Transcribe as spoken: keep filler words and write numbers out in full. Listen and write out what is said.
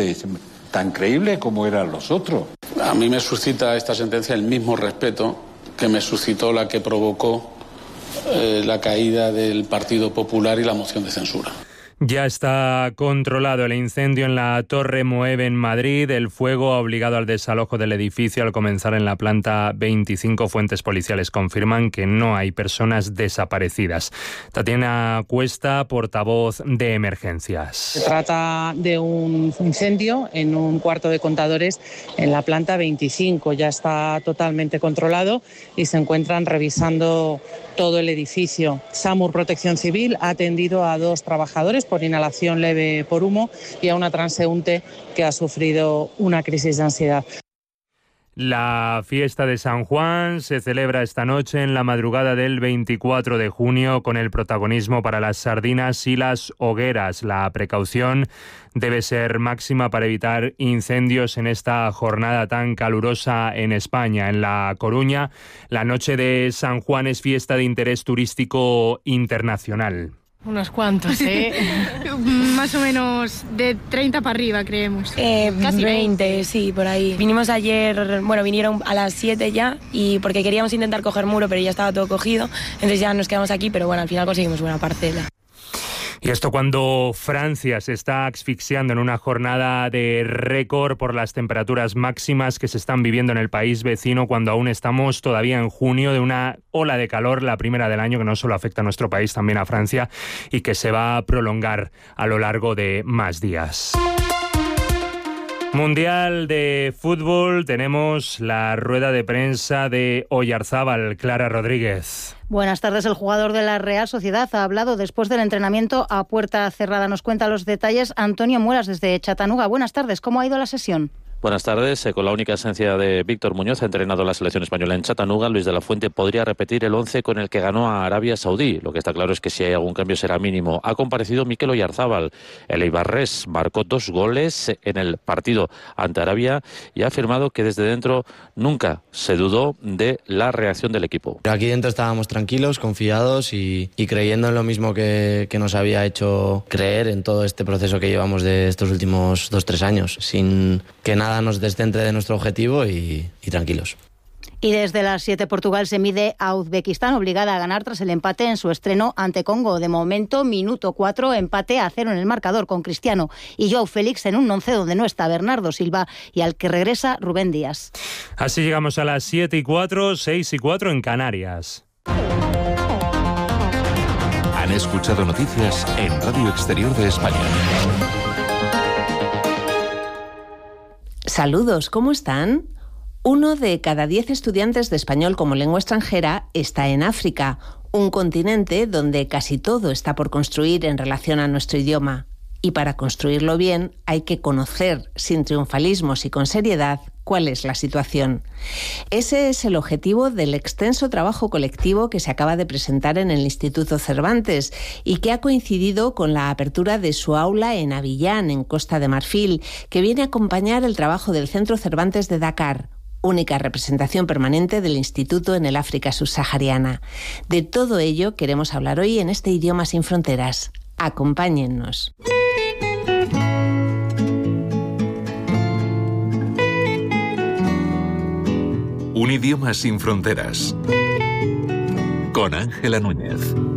creíble, tan creíble como eran los otros. A mí me suscita esta sentencia el mismo respeto que me suscitó la que provocó eh, la caída del Partido Popular y la moción de censura. Ya está controlado el incendio en la Torre Moeve en Madrid. El fuego ha obligado al desalojo del edificio al comenzar en la planta veinticinco. Fuentes policiales confirman que no hay personas desaparecidas. Tatiana Cuesta, portavoz de emergencias. Se trata de un incendio en un cuarto de contadores en la planta veinticinco. Ya está totalmente controlado y se encuentran revisando todo el edificio. SAMUR Protección Civil ha atendido a dos trabajadores por inhalación leve por humo y a una transeúnte que ha sufrido una crisis de ansiedad. La fiesta de San Juan se celebra esta noche en la madrugada del veinticuatro de junio con el protagonismo para las sardinas y las hogueras. La precaución debe ser máxima para evitar incendios en esta jornada tan calurosa en España. En La Coruña, la noche de San Juan es fiesta de interés turístico internacional. Unos cuantos, ¿eh? Más o menos de treinta para arriba, creemos. Eh, Casi veinte, sí, por ahí. Vinimos ayer, bueno, vinieron a las siete ya, y porque queríamos intentar coger muro, pero ya estaba todo cogido, entonces ya nos quedamos aquí, pero bueno, al final conseguimos buena parcela. Y esto cuando Francia se está asfixiando en una jornada de récord por las temperaturas máximas que se están viviendo en el país vecino, cuando aún estamos todavía en junio de una ola de calor, la primera del año, que no solo afecta a nuestro país, también a Francia, y que se va a prolongar a lo largo de más días. Mundial de fútbol, tenemos la rueda de prensa de Oyarzábal. Clara Rodríguez. Buenas tardes. El jugador de la Real Sociedad ha hablado después del entrenamiento a puerta cerrada. Nos cuenta los detalles Antonio Muelas desde Chattanooga. Buenas tardes. ¿Cómo ha ido la sesión? Buenas tardes. Con la única esencia de Víctor Muñoz, ha entrenado la selección española en Chattanooga. Luis de la Fuente podría repetir el once con el que ganó a Arabia Saudí. Lo que está claro es que si hay algún cambio será mínimo. Ha comparecido Mikel Oyarzábal. El eibarrés marcó dos goles en el partido ante Arabia y ha afirmado que desde dentro nunca se dudó de la reacción del equipo. Aquí dentro estábamos tranquilos, confiados y, y creyendo en lo mismo que, que nos había hecho creer en todo este proceso que llevamos de estos últimos dos, tres años, sin que nada nos descentre de nuestro objetivo y, y tranquilos. Y desde las siete Portugal se mide a Uzbekistán, obligada a ganar tras el empate en su estreno ante Congo. De momento, minuto cuatro, empate a cero en el marcador, con Cristiano y Joao Félix en un once donde no está Bernardo Silva y al que regresa Rubén Díaz. Así llegamos a las siete y cuatro, seis y cuatro en Canarias. Han escuchado noticias en Radio Exterior de España. Saludos, ¿cómo están? Uno de cada diez estudiantes de español como lengua extranjera está en África, un continente donde casi todo está por construir en relación a nuestro idioma. Y para construirlo bien hay que conocer, sin triunfalismos y con seriedad, cuál es la situación. Ese es el objetivo del extenso trabajo colectivo que se acaba de presentar en el Instituto Cervantes y que ha coincidido con la apertura de su aula en Abiyán, en Costa de Marfil, que viene a acompañar el trabajo del Centro Cervantes de Dakar, única representación permanente del Instituto en el África subsahariana. De todo ello queremos hablar hoy en este Idioma sin Fronteras. Acompáñennos. Un idioma sin fronteras. Con Ángela Núñez.